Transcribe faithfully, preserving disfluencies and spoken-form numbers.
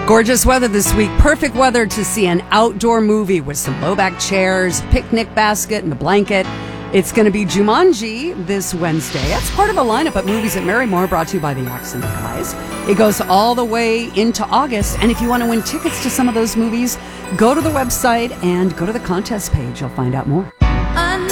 Gorgeous weather this week. Perfect weather to see an outdoor movie with some low-back chairs, picnic basket, and a blanket. It's going to be Jumanji this Wednesday. That's part of a lineup at Movies at Marymore, brought to you by the Accent Guys. It goes all the way into August, and if you want to win tickets to some of those movies, go to the website and go to the contest page. You'll find out more.